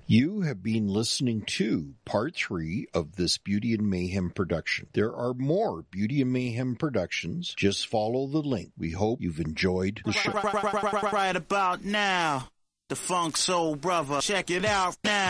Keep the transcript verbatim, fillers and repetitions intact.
You have been listening to part three of this Beauty and Mayhem production. There are more Beauty and Mayhem productions. Just follow the link. We hope you've enjoyed the show. Right, right, right, right, right about now, the Funk Soul Brother. Check it out now.